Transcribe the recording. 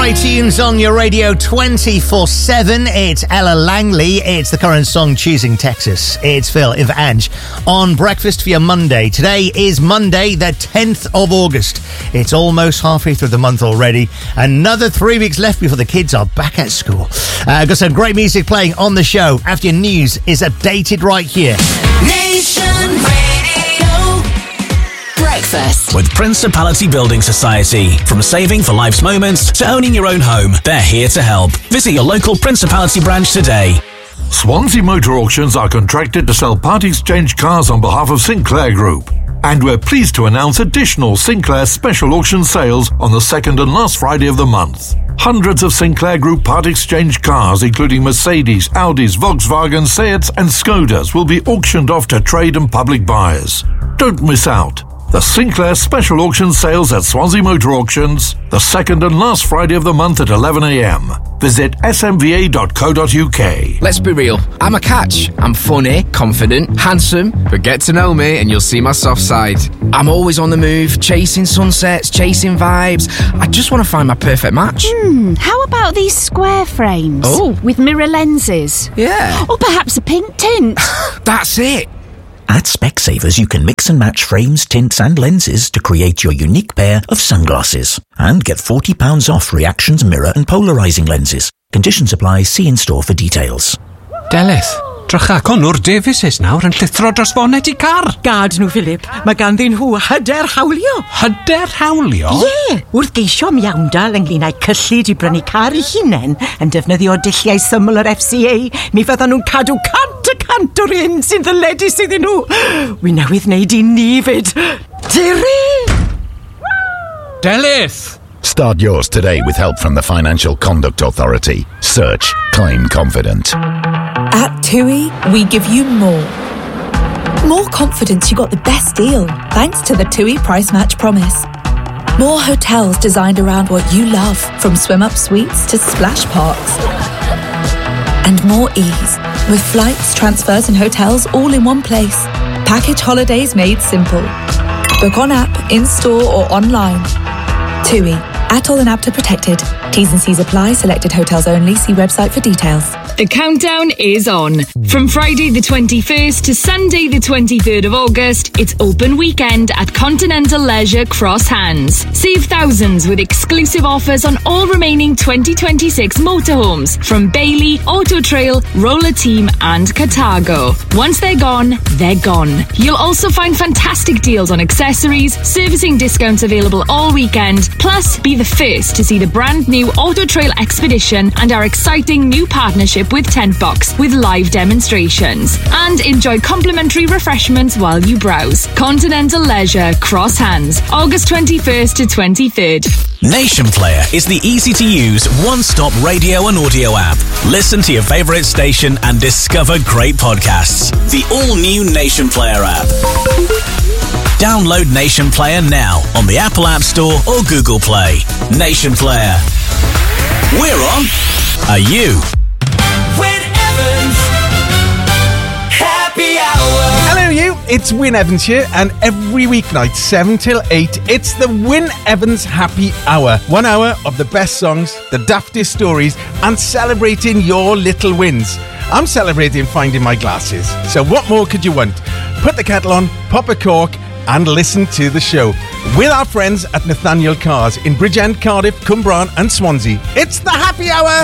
great tunes on your radio 24/7. It's Ella Langley. It's the current song, Choosing Texas. It's Phil, if Ange, on Breakfast for your Monday. Today is Monday, the 10th of August. It's almost halfway through the month already. Another 3 weeks left before the kids are back at school. Got some great music playing on the show. After your news is updated right here. Nation Radio. Breakfast with Principality Building Society. From saving for life's moments to owning your own home, they're here to help. Visit your local Principality branch today. Swansea Motor Auctions are contracted to sell part-exchange cars on behalf of Sinclair Group. And we're pleased to announce additional Sinclair special auction sales on the second and last Friday of the month. Hundreds of Sinclair Group part-exchange cars, including Mercedes, Audis, Volkswagen, Seats and Skodas, will be auctioned off to trade and public buyers. Don't miss out. The Sinclair Special Auction Sales at Swansea Motor Auctions, the second and last Friday of the month at 11 a.m. Visit smva.co.uk. Let's be real, I'm a catch. I'm funny, confident, handsome, but get to know me and you'll see my soft side. I'm always on the move, chasing sunsets, chasing vibes. I just want to find my perfect match. How about these square frames? Oh. With mirror lenses? Yeah. Or perhaps a pink tint? That's it. At Specsavers, you can mix and match frames, tints and lenses to create your unique pair of sunglasses. And get £40 off Reactions mirror and polarising lenses. Conditions apply. See in store for details. Delyth, drychacon o'r Davises nawr yn llithro dros foned I car. Gad nhw, Philip. Mae ganddyn nhw hyder hawlio. Hyder hawlio? Ie, wrth geisio miawndal ynglŷn â'i cyllid I brynu car I hunain yn defnyddio dulliau syml yr FCA, mi fyddan nhw'n cadw cant o'r hyn sy'n ddyledus iddyn nhw. Wi newydd wneud I ni fyd. Tiri! Delyth! Start yours today with help from the Financial Conduct Authority. Search Claim Confident. At TUI, we give you more. More confidence you got the best deal, thanks to the TUI Price Match Promise. More hotels designed around what you love, from swim-up suites to splash parks. And more ease, with flights, transfers and hotels all in one place. Package holidays made simple. Book on app, in-store or online. TUI, ATOL and APTA protected. T's and C's apply. Selected hotels only. See website for details. The countdown is on. From Friday the 21st to Sunday the 23rd of August, it's open weekend at Continental Leisure Cross Hands. Save thousands with exclusive offers on all remaining 2026 motorhomes from Bailey, Auto Trail, Roller Team and Cartago. Once they're gone, they're gone. You'll also find fantastic deals on accessories, servicing discounts available all weekend, plus be the first to see the brand new Auto Trail Expedition and our exciting new partnership with Tent Box with live demonstrations. And enjoy complimentary refreshments while you browse. Continental Leisure Cross Hands, August 21st to 23rd. Nation Player is the easy-to-use one-stop radio and audio app. Listen to your favourite station and discover great podcasts. The all-new Nation Player app. Download Nation Player now on the Apple App Store or Google Play. Nation Player. We're on. Are you? Win Evans. Happy Hour. Hello you, it's Win Evans here, and every weeknight 7 till 8 it's the Win Evans Happy Hour. 1 hour of the best songs, the daftest stories and celebrating your little wins. I'm celebrating finding my glasses, so what more could you want? Put the kettle on, pop a cork and listen to the show with our friends at Nathaniel Cars in Bridgend, Cardiff, Cwmbran and Swansea. It's the Happy Hour!